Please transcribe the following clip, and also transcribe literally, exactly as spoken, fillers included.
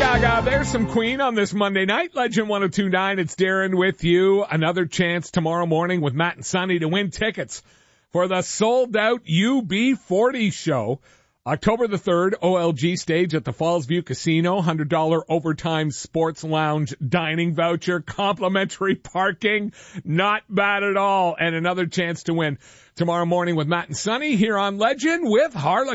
Gaga, there's some Queen on this Monday night. Legend one oh two point nine, it's Darren with you. Another chance tomorrow morning with Matt and Sonny to win tickets for the sold-out U B forty show. October the third, O L G stage at the Fallsview Casino. one hundred dollars overtime sports lounge dining voucher, complimentary parking. Not bad at all. And another chance to win tomorrow morning with Matt and Sonny here on Legend with Harlequin.